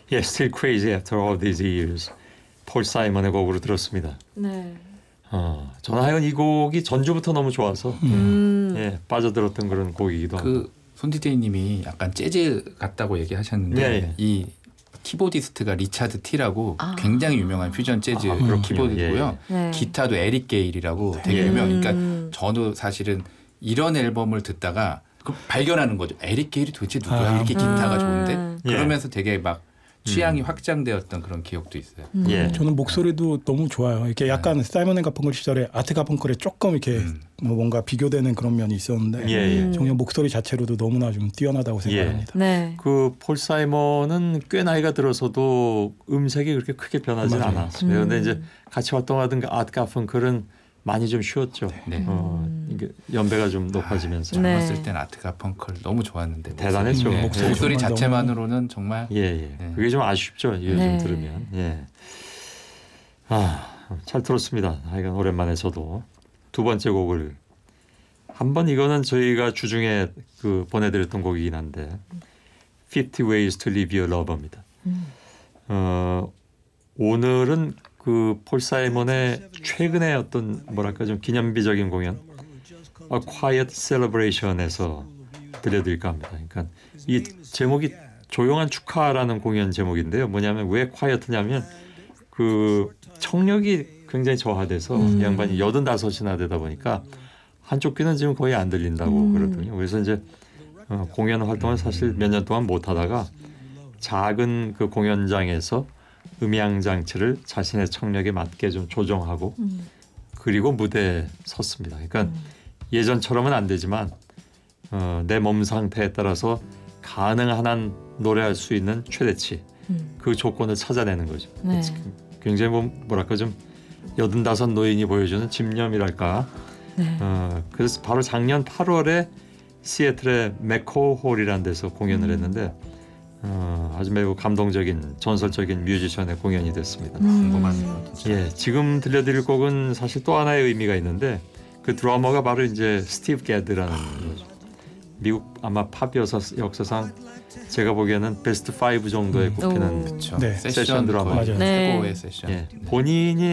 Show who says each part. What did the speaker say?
Speaker 1: 예, Still Crazy After All These Years. 폴 사이먼의 곡으로 들었습니다.
Speaker 2: 네.
Speaker 1: 저는 하여간 이 곡이 전주부터 너무 좋아서 예, 빠져들었던 그런 곡이기도 하고.
Speaker 3: 그 손디제이님이 약간 재즈 같다고 얘기하셨는데
Speaker 1: 예.
Speaker 3: 이 키보디스트가 리차드 티라고 굉장히 유명한 퓨전 재즈 키보드고요.
Speaker 2: 네.
Speaker 3: 기타도 에릭 게일이라고 되게 유명. 그러니까 저도 사실은 이런 앨범을 듣다가 발견하는 거죠. 에릭 게일이 도대체 누구야? 이렇게 기타가 좋은데 그러면서 되게 막 취향이 확장되었던 그런 기억도 있어요.
Speaker 1: 예.
Speaker 4: 저는 목소리도 너무 좋아요. 이렇게 약간 사이먼 앤 가펑클 시절에 아트 가펑클에 조금 이렇게 뭐 뭔가 비교되는 그런 면이 있었는데
Speaker 1: 예.
Speaker 4: 정말 목소리 자체로도 너무나 좀 뛰어나다고 생각합니다.
Speaker 2: 네.
Speaker 1: 그 폴 사이먼은 꽤 나이가 들어서도 음색이 그렇게 크게 변하진
Speaker 4: 맞아요.
Speaker 1: 않았어요. 그런데 이제 같이 활동하던 그 아트 가펑클은 많이 좀 쉬었죠.
Speaker 3: 네.
Speaker 1: 이게 연배가 좀 높아지면서.
Speaker 2: 네.
Speaker 3: 젊었을 땐 아트 가펑클 너무 좋았는데
Speaker 1: 대단했죠.
Speaker 3: 네.
Speaker 1: 목소리
Speaker 3: 목소리
Speaker 4: 정말
Speaker 3: 자체만으로는 정말
Speaker 1: 예.
Speaker 3: 네.
Speaker 1: 그게 좀 아쉽죠. 요즘
Speaker 2: 네.
Speaker 1: 들으면. 예. 잘 들었습니다. 하여간 오랜만에 저도 두 번째 곡을 한번 이거는 저희가 주중에 그 보내드렸던 곡이긴 한데 50 Ways to Live Your Love입니다. 오늘은 그 폴 사이먼의 최근에 어떤 뭐랄까 좀 기념비적인 공연 A Quiet Celebration에서 들려드릴까 합니다. 그러니까 이 제목이 조용한 축하라는 공연 제목인데요. 뭐냐면 왜 quiet냐면 그 청력이 굉장히 저하돼서 이 양반이 85이나 되다 보니까 한쪽 귀는 지금 거의 안 들린다고 그러더군요. 그래서 이제 공연 활동을 사실 몇 년 동안 못 하다가 작은 그 공연장에서 음향 장치를 자신의 청력에 맞게 좀 조정하고 그리고 무대에 섰습니다. 그러니까 예전처럼은 안 되지만 내 몸 상태에 따라서 가능한 한 노래할 수 있는 최대치 그 조건을 찾아내는 거죠.
Speaker 2: 네.
Speaker 1: 굉장히 뭐랄까 좀 85 노인이 보여주는 집념이랄까.
Speaker 2: 네.
Speaker 1: 그래서 바로 작년 8월에 시애틀의 맥코홀이라는 데서 공연을 했는데 아주 매우 감동적인 전설적인 뮤지션의 공연이 됐습니다.
Speaker 3: 궁금하네요.
Speaker 1: 예, 지금 들려드릴 곡은 사실 또 하나의 의미가 있는데 그 드러머가 바로 이제 스티브 게드라는 거죠. 미국 아마 팝 역사상 제가 보기에는 베스트 5 정도에 꼽히는
Speaker 3: 그렇죠.
Speaker 4: 네.
Speaker 3: 세션
Speaker 1: 세션 드라마.
Speaker 3: 거의
Speaker 4: 맞아요.
Speaker 2: 네.
Speaker 3: 최고의 세션.
Speaker 1: 예, 본인이